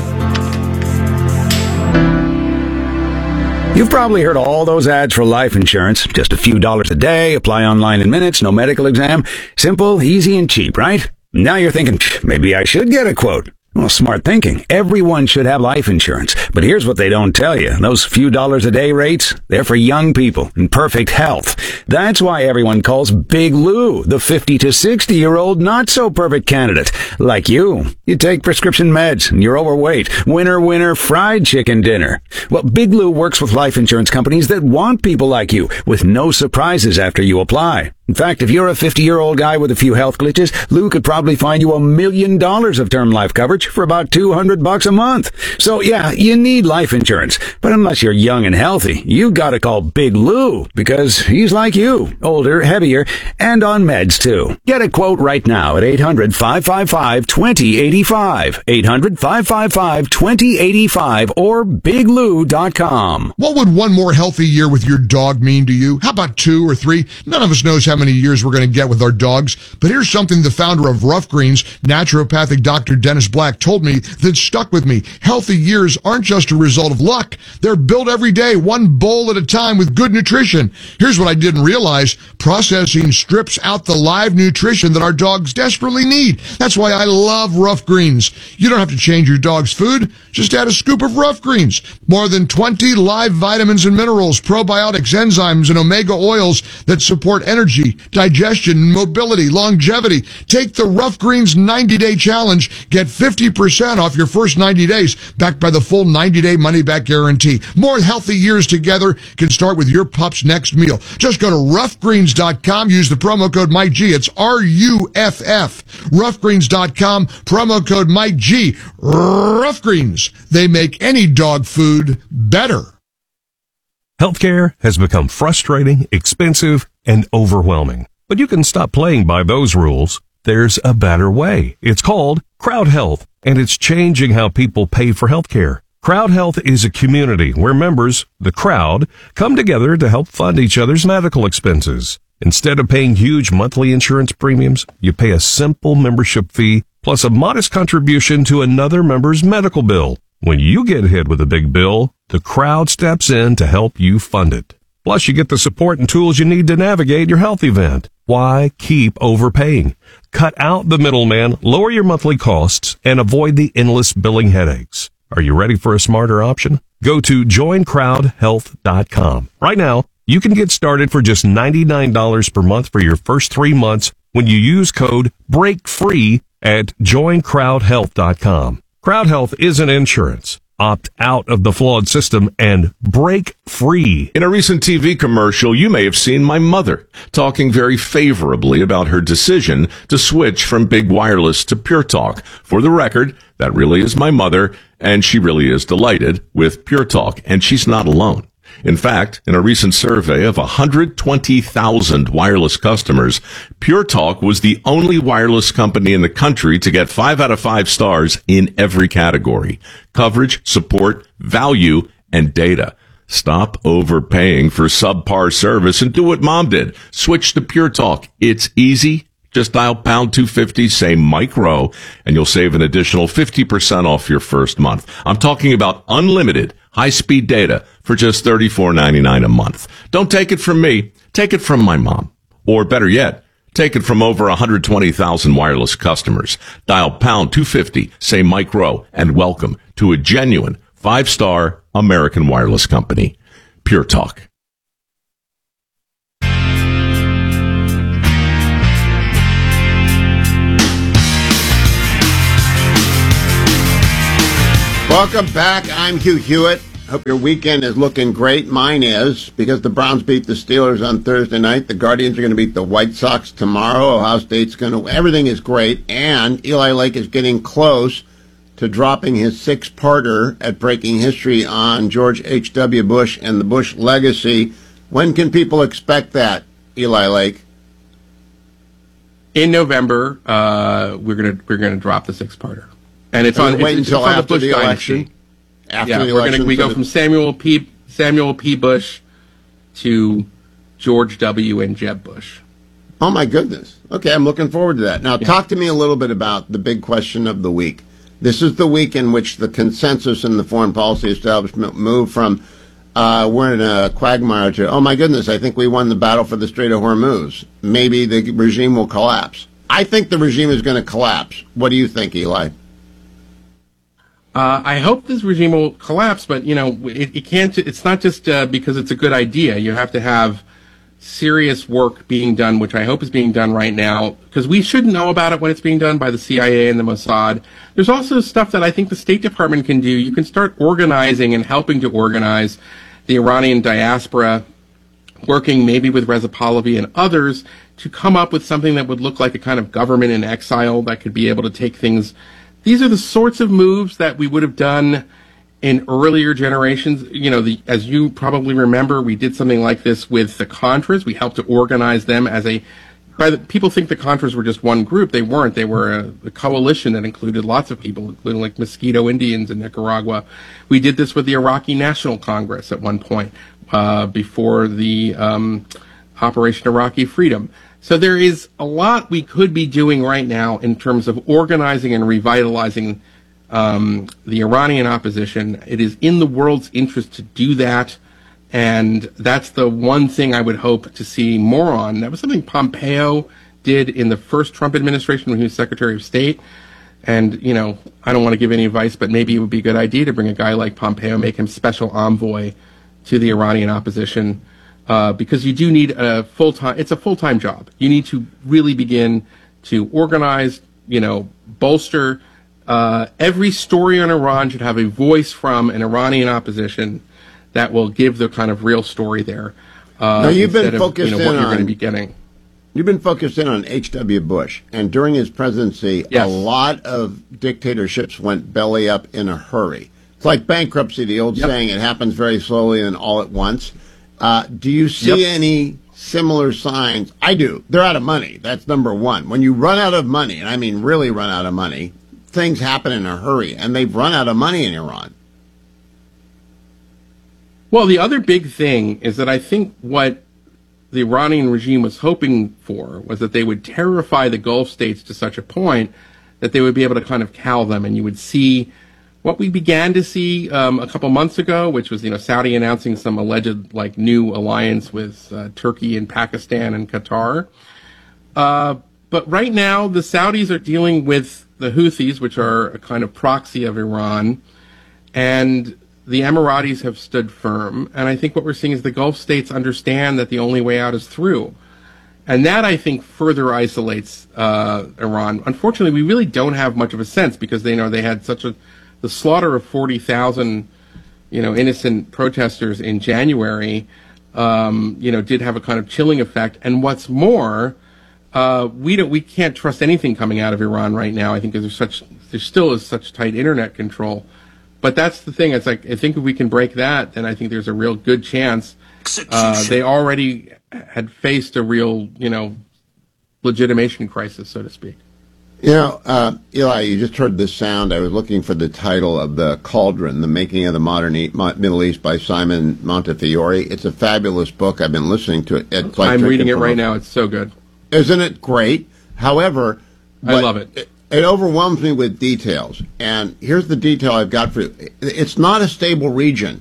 You've probably heard all those ads for life insurance. Just a few dollars a day, apply online in minutes, no medical exam. Simple, easy, and cheap, right? Now you're thinking, maybe I should get a quote. Well, smart thinking. Everyone should have life insurance. But here's what they don't tell you. Those few dollars a day rates, they're for young people in perfect health. That's why everyone calls Big Lou the fifty to sixty year old not so perfect candidate. Like you. You take prescription meds and you're overweight. Winner, winner, fried chicken dinner. Well, Big Lou works with life insurance companies that want people like you with no surprises after you apply. In fact, if you're a fifty-year-old guy with a few health glitches, Lou could probably find you a million dollars of term life coverage for about two hundred bucks a month. So yeah, you need life insurance. But unless you're young and healthy, you gotta call Big Lou because he's like you, older, heavier, and on meds too. Get a quote right now at eight hundred, five five five, two zero eight five. eight hundred, five five five, two zero eight five or big lou dot com. What would one more healthy year with your dog mean to you? How about two or three? None of us knows how many years we're going to get with our dogs. But here's something the founder of Rough Greens, naturopathic Doctor Dennis Black, told me that stuck with me. Healthy years aren't just a result of luck. They're built every day, one bowl at a time with good nutrition. Here's what I didn't realize. Processing strips out the live nutrition that our dogs desperately need. That's why I love Rough Greens. You don't have to change your dog's food. Just add a scoop of Rough Greens. More than twenty live vitamins and minerals, probiotics, enzymes, and omega oils that support energy, digestion, mobility, longevity. Take the Rough Greens ninety day challenge. Get fifty percent off your first ninety days, backed by the full ninety day money-back guarantee. More healthy years together can start with your pup's next meal. Just go to rough greens dot com. Use the promo code Mike G. It's R U F F. rough greens dot com. Promo code Mike G. Rough Greens. They make any dog food better. Healthcare has become frustrating, expensive, and overwhelming. But you can stop playing by those rules. There's a better way. It's called Crowd Health, and it's changing how people pay for healthcare. Crowd Health is a community where members, the crowd, come together to help fund each other's medical expenses. Instead of paying huge monthly insurance premiums, you pay a simple membership fee plus a modest contribution to another member's medical bill. When you get hit with a big bill, the crowd steps in to help you fund it. Plus, you get the support and tools you need to navigate your health event. Why keep overpaying? Cut out the middleman, lower your monthly costs, and avoid the endless billing headaches. Are you ready for a smarter option? Go to join crowd health dot com. Right now, you can get started for just ninety-nine dollars per month for your first three months when you use code BREAKFREE at join crowd health dot com. Crowd Health isn't insurance. Opt out of the flawed system and break free. In a recent T V commercial, you may have seen my mother talking very favorably about her decision to switch from big wireless to Pure Talk. For the record, that really is my mother, and she really is delighted with Pure Talk, and she's not alone. In fact, in a recent survey of one hundred twenty thousand wireless customers, Pure Talk was the only wireless company in the country to get five out of five stars in every category: coverage, support, value, and data. Stop overpaying for subpar service and do what Mom did. Switch to Pure Talk. It's easy. Just dial pound two fifty, say Mike Rowe, and you'll save an additional fifty percent off your first month. I'm talking about unlimited high-speed data for just thirty-four ninety-nine a month. Don't take it from me. Take it from my mom. Or better yet, Take it from over one hundred twenty thousand wireless customers. Dial pound two fifty, say Mike Rowe, and welcome to a genuine five-star American wireless company. Pure Talk. Welcome back. I'm Hugh Hewitt. Hope your weekend is looking great. Mine is, because the Browns beat the Steelers on Thursday night. The Guardians are going to beat the White Sox tomorrow. Ohio State's going to... Everything is great. And Eli Lake is getting close to dropping his six-parter at Breaking History on George H W. Bush and the Bush legacy. When can people expect that, Eli Lake? In November, uh, we're gonna we're gonna drop the six-parter, and it's on. Wait it's, until it's on after the, Bush the dynasty. election. After yeah, the we're election, gonna we so go the- from Samuel P. Samuel P. Bush to George W. and Jeb Bush. Oh, my goodness. Okay, I'm looking forward to that. Now, Yeah. talk to me a little bit about the big question of the week. This is the week in which the consensus in the foreign policy establishment moved from uh, we're in a quagmire to, oh, my goodness, I think we won the battle for the Strait of Hormuz. Maybe the regime will collapse. I think the regime is going to collapse. What do you think, Eli? Uh, I hope this regime will collapse, but you know, it, it can't. It's not just uh, because it's a good idea. You have to have serious work being done, which I hope is being done right now, because we should know about it when it's being done by the C I A and the Mossad. There's also stuff that I think the State Department can do. You can start organizing and helping to organize the Iranian diaspora, working maybe with Reza Pahlavi and others to come up with something that would look like a kind of government in exile that could be able to take things. These are the sorts of moves that we would have done in earlier generations. You know, the, as you probably remember, we did something like this with the Contras. We helped to organize them as a, by the, people think the Contras were just one group. They weren't. They were a, a coalition that included lots of people, including like Mosquito Indians in Nicaragua. We did this with the Iraqi National Congress at one point, uh, before the um, Operation Iraqi Freedom. So there is a lot we could be doing right now in terms of organizing and revitalizing um, the Iranian opposition. It is in the world's interest to do that, and that's the one thing I would hope to see more on. That was something Pompeo did in the first Trump administration when he was Secretary of State. And, you know, I don't want to give any advice, but maybe it would be a good idea to bring a guy like Pompeo, make him special envoy to the Iranian opposition. Uh, because you do need a full-time, it's a full-time job. You need to really begin to organize, you know, bolster. Uh, every story on Iran should have a voice from an Iranian opposition that will give the kind of real story there. Uh, now, you've been instead focused of, you know, what in you're going to on- be getting. You've been focused in on H W. Bush, and during his presidency, Yes. a lot of dictatorships went belly up in a hurry. It's like bankruptcy, the old Yep. saying, it happens very slowly and all at once. Uh, do you see Yep. any similar signs? I do. They're out of money. That's number one. When you run out of money, and I mean really run out of money, things happen in a hurry, and they've run out of money in Iran. Well, the other big thing is that I think what the Iranian regime was hoping for was that they would terrify the Gulf states to such a point that they would be able to kind of cow them, and you would see what we began to see um, a couple months ago, which was, you know, Saudi announcing some alleged like new alliance with uh, Turkey and Pakistan and Qatar. Uh, but right now, the Saudis are dealing with the Houthis, which are a kind of proxy of Iran, and the Emiratis have stood firm. And I think what we're seeing is the Gulf states understand that the only way out is through. And that, I think, further isolates uh, Iran. Unfortunately, we really don't have much of a sense because they know they had such a the slaughter of forty thousand, you know, innocent protesters in January, um, you know, did have a kind of chilling effect. And what's more, uh, we don't, we can't trust anything coming out of Iran right now. I think there's such, there still is such tight internet control. But that's the thing. It's like, I think if we can break that, then I think there's a real good chance. Uh, they already had faced a real, you know, legitimation crisis, so to speak. You know, uh, Eli, you just heard this sound. I was looking for the title of the Cauldron, The Making of the Modern e- Mo- Middle East by Simon Montefiore. It's a fabulous book. I've been listening to it. It's like I'm reading it from right a- now. It's so good. Isn't it great? However, I what- love it. it. It overwhelms me with details. And here's the detail I've got for you. It's not a stable region.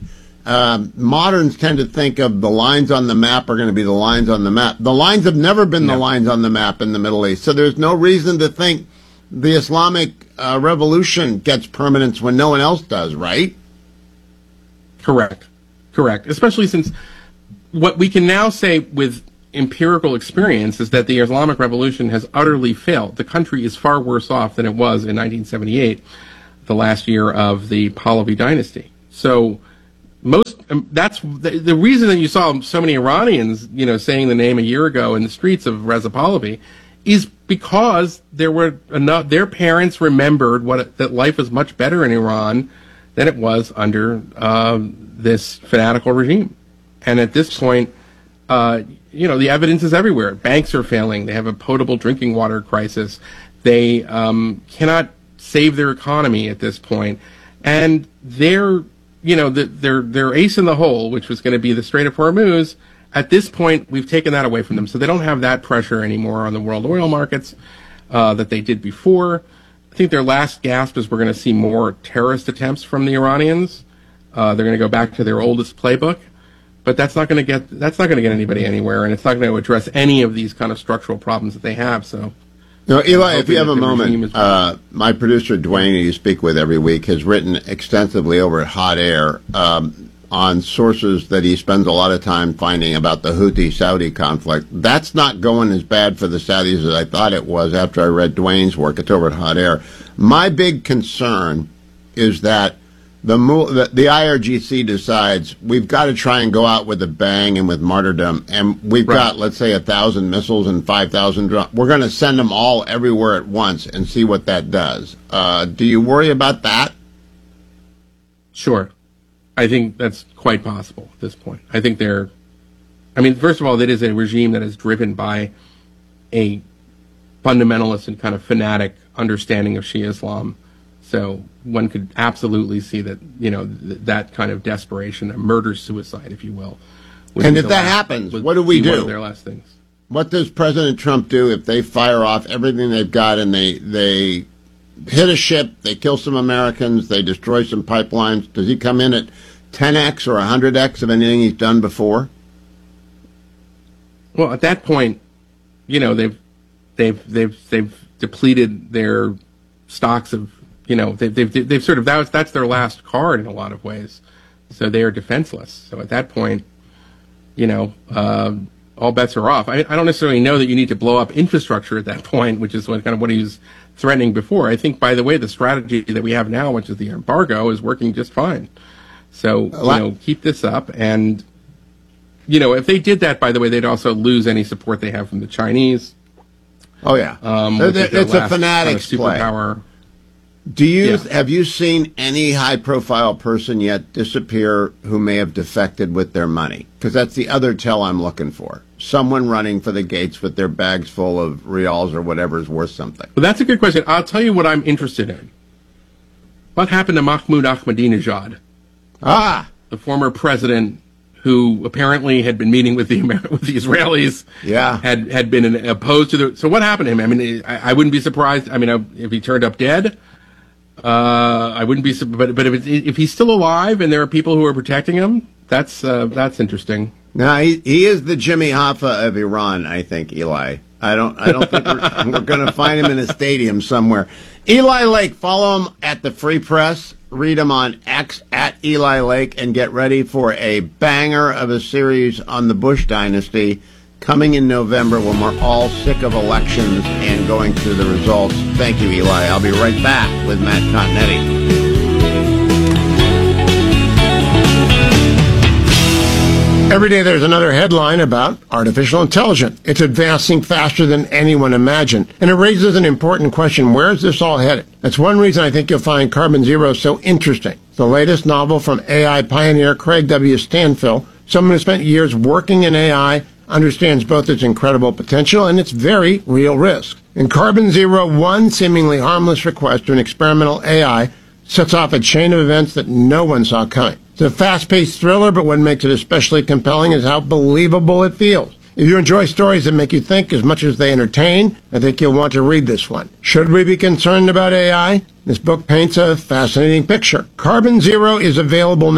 um, moderns tend to think of the lines on the map are going to be the lines on the map. The lines have never been no. the lines on the map in the Middle East, so there's no reason to think the Islamic uh, revolution gets permanence when no one else does, right? Correct. Correct. Especially since what we can now say with empirical experience is that the Islamic revolution has utterly failed. The country is far worse off than it was in nineteen seventy-eight, the last year of the Pahlavi dynasty. So most um, that's the, the reason that you saw so many Iranians, you know, saying the name a year ago in the streets of Reza Pahlavi is because there were enough, their parents remembered what that life was much better in Iran than it was under uh, this fanatical regime. And at this point, uh, you know, the evidence is everywhere. Banks are failing. They have a potable drinking water crisis. They um, cannot save their economy at this point. And they're, you know, the, their, their ace in the hole, which was going to be the Strait of Hormuz, at this point, we've taken that away from them. So they don't have that pressure anymore on the world oil markets uh, that they did before. I think their last gasp is we're going to see more terrorist attempts from the Iranians. Uh, they're going to go back to their oldest playbook. But that's not going to get that's not going to get anybody anywhere, and it's not going to address any of these kind of structural problems that they have. So, no, Eli, if you have a moment, uh, my producer Dwayne, who you speak with every week, has written extensively over at Hot Air um, on sources that he spends a lot of time finding about the Houthi-Saudi conflict. That's not going as bad for the Saudis as I thought it was after I read Dwayne's work. It's over at Hot Air. My big concern is that The, the the I R G C decides we've got to try and go out with a bang and with martyrdom, and we've right. got, let's say, a thousand missiles and five thousand drones. We're going to send them all everywhere at once and see what that does. Uh, do you worry about that? Sure. I think that's quite possible at this point. I think they're, I mean, first of all, it is a regime that is driven by a fundamentalist and kind of fanatic understanding of Shia Islam. So one could absolutely see that, you know, th- that kind of desperation, a murder-suicide, if you will. And if that last, happens, what do we do? One of their last things. What does President Trump do if they fire off everything they've got and they they hit a ship, they kill some Americans, they destroy some pipelines? Does he come in at ten x or one hundred x of anything he's done before? Well, at that point, you know, they've they've they've they've depleted their stocks of. You know, they've, they've, they've sort of, that was, that's their last card in a lot of ways. So they are defenseless. So at that point, you know, uh, all bets are off. I, I don't necessarily know that you need to blow up infrastructure at that point, which is what kind of what he was threatening before. I think, by the way, the strategy that we have now, which is the embargo, is working just fine. So, you know, keep this up. And, you know, if they did that, by the way, they'd also lose any support they have from the Chinese. Oh, yeah. Um, it's a fanatics kind of superpower. Play. Do you yeah. have you seen any high-profile person yet disappear who may have defected with their money? Because that's the other tell I'm looking for. Someone running for the gates with their bags full of reals or whatever is worth something. Well, that's a good question. I'll tell you what I'm interested in. What happened to Mahmoud Ahmadinejad? Ah, the former president who apparently had been meeting with the with the Israelis. Yeah, had had been opposed to the. So what happened to him? I mean, I, I wouldn't be surprised. I mean, if he turned up dead. Uh, I wouldn't be, but but if it's, if he's still alive and there are people who are protecting him, that's uh, that's interesting. No, he he is the Jimmy Hoffa of Iran, I think, Eli. I don't I don't think we're, we're going to find him in a stadium somewhere. Eli Lake, follow him at the Free Press. Read him on X at Eli Lake, and get ready for a banger of a series on the Bush dynasty. Coming in November when we're all sick of elections and going through the results. Thank you, Eli. I'll be right back with Matt Continetti. Every day there's another headline about artificial intelligence. It's advancing faster than anyone imagined. And it raises an important question. Where is this all headed? That's one reason I think you'll find Carbon Zero so interesting. The latest novel from A I pioneer Craig W. Stanfill, someone who spent years working in A I, understands both its incredible potential and its very real risk. In Carbon Zero, one seemingly harmless request to an experimental A I sets off a chain of events that no one saw coming. It's a fast-paced thriller, but what makes it especially compelling is how believable it feels. If you enjoy stories that make you think as much as they entertain, I think you'll want to read this one. Should we be concerned about A I? This book paints a fascinating picture. Carbon Zero is available now.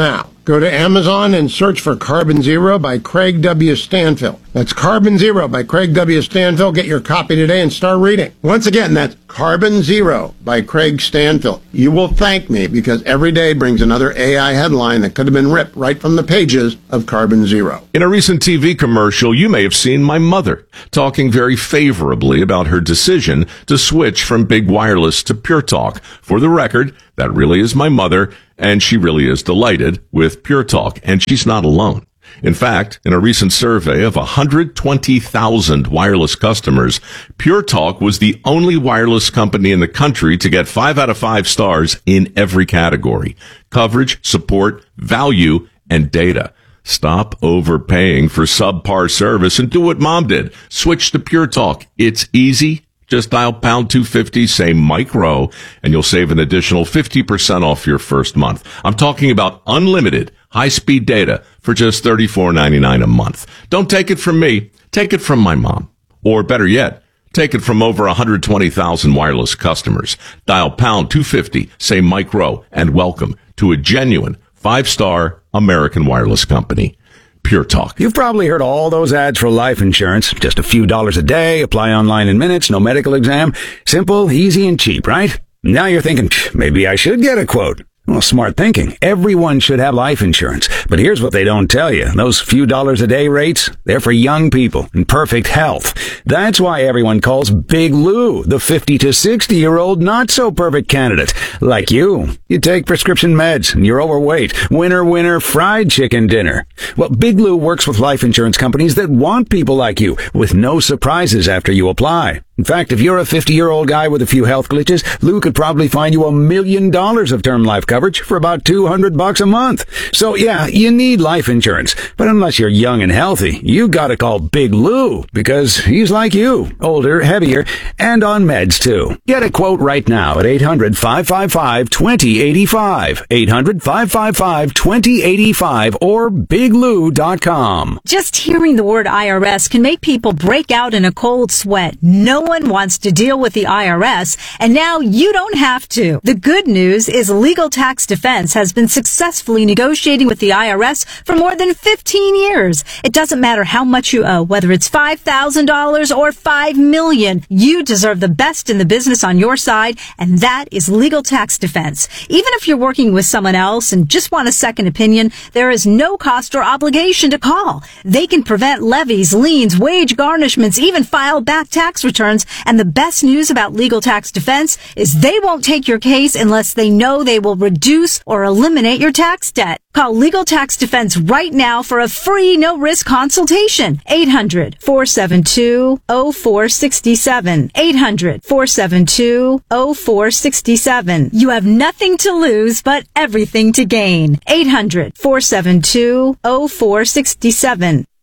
Go to Amazon and search for Carbon Zero by Craig W. Stanfill. That's Carbon Zero by Craig W. Stanfill. Get your copy today and start reading. Once again, that's Carbon Zero by Craig Stanfill. You will thank me because every day brings another A I headline that could have been ripped right from the pages of Carbon Zero. In a recent T V commercial, you may have seen my mother talking very favorably about her decision to switch from Big Wireless to Pure Talk. For the record, that really is my mother, and she really is delighted with Pure Talk, and she's not alone. In fact, in a recent survey of one hundred twenty thousand wireless customers, Pure Talk was the only wireless company in the country to get five out of five stars in every category: coverage, support, value, and data. Stop overpaying for subpar service and do what Mom did. Switch to Pure Talk. It's easy. Just dial pound two fifty, say Mike Rowe, and you'll save an additional fifty percent off your first month. I'm talking about unlimited high-speed data for just thirty-four ninety-nine a month. Don't take it from me. Take it from my mom. Or better yet, take it from over one hundred twenty thousand wireless customers. Dial pound two fifty, say Mike Rowe, and welcome to a genuine five-star American wireless company. Pure Talk. You've probably heard all those ads for life insurance. Just a few dollars a day, apply online in minutes, no medical exam. Simple, easy, and cheap, right? Now you're thinking, maybe I should get a quote. Well, smart thinking. Everyone should have life insurance. But here's what they don't tell you. Those few dollars a day rates, they're for young people in perfect health. That's why everyone calls Big Lou the fifty to sixty year old not so perfect candidate. Like you. You take prescription meds and you're overweight. Winner, winner, fried chicken dinner. Well, Big Lou works with life insurance companies that want people like you with no surprises after you apply. In fact, if you're a fifty-year-old guy with a few health glitches, Lou could probably find you a million dollars of term life coverage for about two hundred bucks a month. So yeah, you need life insurance. But unless you're young and healthy, you gotta call Big Lou because he's like you, older, heavier, and on meds too. Get a quote right now at eight hundred, five five five, two zero eight five, eight hundred, five five five, two zero eight five, or big lou dot com. Just hearing the word I R S can make people break out in a cold sweat. No one wants to deal with the I R S, and now you don't have to. The good news is Legal Tax Defense has been successfully negotiating with the I R S for more than fifteen years. It doesn't matter how much you owe, whether it's five thousand dollars or five million dollars. You deserve the best in the business on your side, and that is Legal Tax Defense. Even if you're working with someone else and just want a second opinion, there is no cost or obligation to call. They can prevent levies, liens, wage garnishments, even file back tax returns. And the best news about Legal Tax Defense is they won't take your case unless they know they will reduce or eliminate your tax debt. Call Legal Tax Defense right now for a free no-risk consultation. eight hundred, four seven two, zero four six seven. eight hundred, four seven two, zero four six seven. You have nothing to lose but everything to gain. eight hundred, four seven two, zero four six seven.